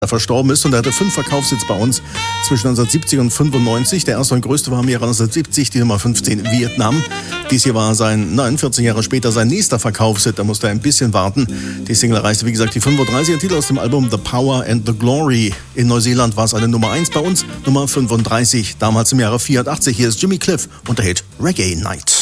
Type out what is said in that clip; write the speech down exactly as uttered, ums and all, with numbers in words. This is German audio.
verstorben ist, und er hatte fünf Verkaufshits bei uns zwischen neunzehnhundertsiebzig und fünfundneunzig. Der erste und größte war im Jahre neunzehnhundertsiebzig, die Nummer fünfzehn, Vietnam. Dies hier war sein, nein, vierzehn Jahre später sein nächster Verkaufshit, da musste er ein bisschen warten. Die Single erreichte, wie gesagt, die fünfunddreißig, ein Titel aus dem Album The Power and the Glory. In Neuseeland war es eine Nummer eins, bei uns Nummer fünfunddreißig, damals im Jahre vierundachtzig. Hier ist Jimmy Cliff und der Hit Reggae Night.